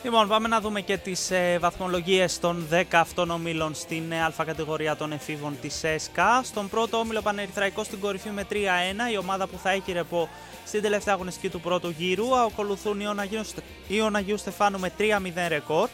Λοιπόν, πάμε να δούμε και τις βαθμολογίες των 10 αυτών ομίλων στην Α κατηγορία των εφήβων της ΕΣΚΑ. Στον πρώτο όμιλο Πανερυθραϊκός στην κορυφή με 3-1, η ομάδα που θα έχει ρεπό στην τελευταία αγωνιστική του πρώτου γύρου. Ακολουθούν οι Αγίου Στεφάνου με 3-0 ρεκόρ.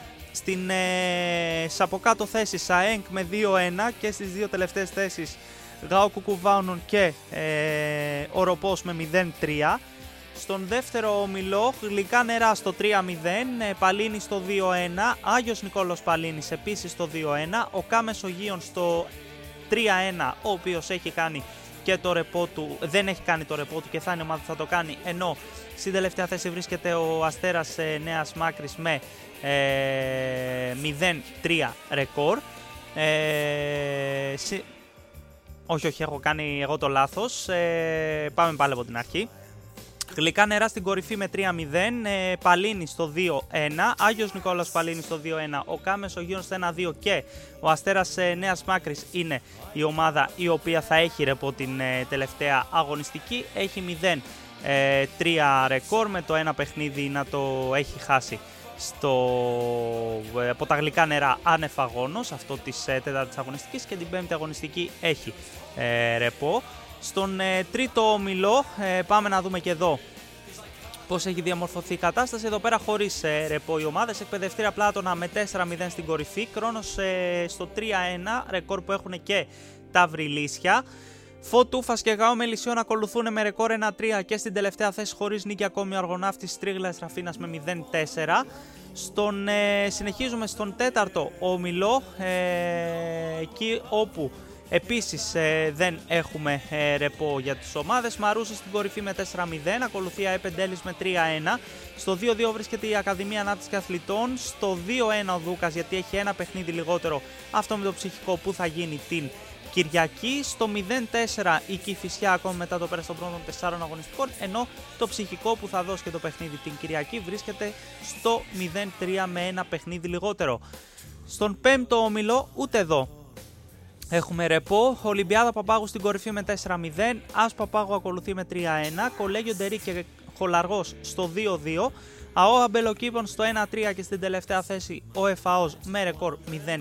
Στις από κάτω θέσεις ΑΕΝΚ με 2-1 και στις δύο τελευταίες θέσεις ΓΑΟ Κουκουβάουνον και Οροπός με 0-3. Στον δεύτερο όμιλο Γλυκά Νερά στο 3-0, Παλίνη στο 2-1, Άγιος Νικόλαος Παλίνης επίσης στο 2-1, ο ΚΑ Μεσογείων στο 3-1, ο οποίος έχει κάνει και το ρεπό του, δεν έχει κάνει το ρεπό του και θα είναι ομάδα που θα το κάνει, ενώ στην τελευταία θέση βρίσκεται ο Αστέρας Νέας Μάκρης με 0-3 ρεκόρ. Όχι, έχω κάνει εγώ το λάθος, πάμε πάλι από την αρχή. Γλυκά Νερά στην κορυφή με 3-0, Παλίνη στο 2-1, Άγιος Νικόλαος Παλίνη στο 2-1, ο ΚΑ Μεσογείων στο 1-2 και ο Αστέρας Νέας Μάκρης είναι η ομάδα η οποία θα έχει ρεπό την τελευταία αγωνιστική. Έχει 0-3 ρεκόρ, με το ένα παιχνίδι να το έχει χάσει από τα Γλυκά Νερά άνευ αγώνος, αυτό της τέταρτης αγωνιστικής, και την πέμπτη αγωνιστική έχει ρεπό. Στον τρίτο όμιλο πάμε να δούμε και εδώ πώς έχει διαμορφωθεί η κατάσταση. Εδώ πέρα χωρίς ρεπό οι ομάδες. Εκπαιδευτήρια Πλάτωνα με 4-0 στην κορυφή, Κρόνος στο 3-1, ρεκόρ που έχουν και τα Βρυλίσια. Φωτούφας και ΓΑΟ Μελισσιών ακολουθούν με ρεκόρ 1-3 και στην τελευταία θέση χωρίς νίκη ακόμη ο Αργοναύτης Τρίγλας Ραφίνας με 0-4. Συνεχίζουμε στον τέταρτο όμιλο, εκεί όπου επίσης δεν έχουμε ρεπό για τις ομάδες. Μαρούσα στην κορυφή με 4-0, ακολουθεί ΑΕ Πεντέλης με 3-1. Στο 2-2 βρίσκεται η Ακαδημία Ανάπτυξης Αθλητών. Στο 2-1 ο Δούκας, γιατί έχει ένα παιχνίδι λιγότερο, αυτό με το ψυχικό που θα γίνει την Κυριακή. Στο 0-4 η Κηφισιά ακόμη μετά το πέρας των πρώτων 4 αγωνιστικών, ενώ το ψυχικό που θα δώσει και το παιχνίδι την Κυριακή βρίσκεται στο 0-3 με ένα παιχνίδι λιγότερο. Στον πέμπτο όμιλο ούτε εδώ έχουμε ρεπό. Ολυμπιάδα Παπάγου στην κορυφή με 4-0, ΑΣ Παπάγου ακολουθεί με 3-1, Κολέγιο Ντερί και Χολαργός στο 2-2, ΑΟ Αμπελοκήπων στο 1-3 και στην τελευταία θέση ο ΕΦΑΟΣ με ρεκόρ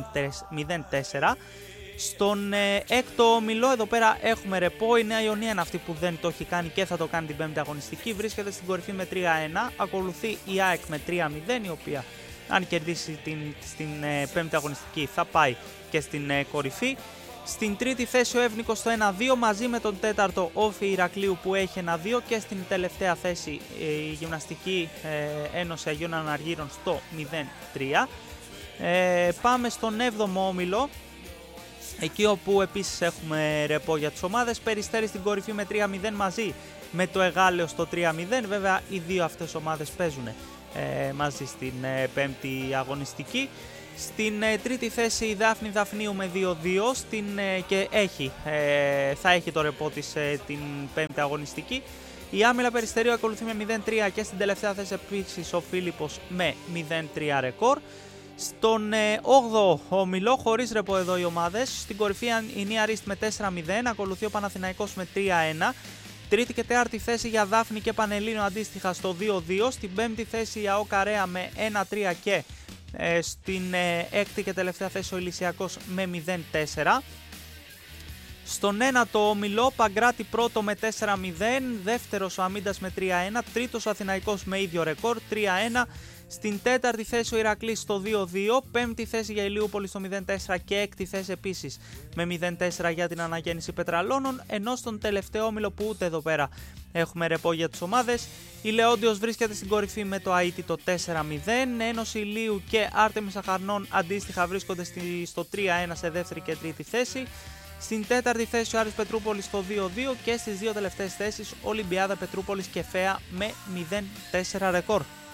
0-4. Στον έκτο όμιλο εδώ πέρα έχουμε ρεπό. Η Νέα Ιωνία είναι αυτή που δεν το έχει κάνει και θα το κάνει την πέμπτη αγωνιστική. Βρίσκεται στην κορυφή με 3-1. Ακολουθεί η ΑΕΚ με 3-0, η οποία αν κερδίσει στην πέμπτη αγωνιστική θα πάει και στην κορυφή. Στην τρίτη θέση ο Εύνικος στο 1-2 μαζί με τον τέταρτο Όφη Ηρακλείου που έχει 1-2 και στην τελευταία θέση η Γυμναστική Ένωση Αγίων Αναργύρων στο 0-3. Πάμε στον 7ο όμιλο, εκεί όπου επίσης έχουμε ρεπό για τις ομάδες. Περιστέρι στην κορυφή με 3-0 μαζί με το Εγάλεο στο 3-0. Βέβαια οι δύο αυτές ομάδες παίζουν μαζί στην πέμπτη αγωνιστική. Στην τρίτη θέση η Δάφνη Δαφνίου με 2-2 και θα έχει το ρεπό της την πέμπτη αγωνιστική. Η Άμυλα Περιστερίου ακολουθεί με 0-3 και στην τελευταία θέση επίσης ο Φίλιππος με 0-3 ρεκόρ. Στον 8ο όμιλο χωρίς ρεπό εδώ οι ομάδες. Στην κορυφή η Νέα Ρίστ με 4-0, ακολουθεί ο Παναθηναϊκός με 3-1. Τρίτη και τέταρτη θέση για Δάφνη και Πανελλήνιο αντίστοιχα στο 2-2. Στην πέμπτη θέση η ΑΟ Καρέα με 1-3 και στην έκτη και τελευταία θέση ο Ηλυσιακός με 0-4. Στον ένατο όμιλο Παγκράτη πρώτο με 4-0, δεύτερος ο Αμίντας με 3-1, τρίτος ο Αθηναϊκός με ίδιο ρεκόρ 3-1. Στην τέταρτη θέση ο Ηρακλής στο 2-2, πέμπτη θέση για Ηλιούπολη στο 0-4 και έκτη θέση επίσης με 0-4 για την Αναγέννηση Πετραλώνων, ενώ στον τελευταίο όμιλο που ούτε εδώ πέρα έχουμε ρεπό για τις ομάδες, η Λεόντιος βρίσκεται στην κορυφή με το αίτητο 4-0, Ένωση Ηλίου και Άρτεμις Αχαρνών αντίστοιχα βρίσκονται στο 3-1 σε δεύτερη και τρίτη θέση. Στην τέταρτη θέση ο Άρης Πετρούπολης στο 2-2 και στις δύο τελευταίες θέσεις Ολυμπιάδα Πετρούπολης και ΦΕΑ με 0-4 ρεκόρ.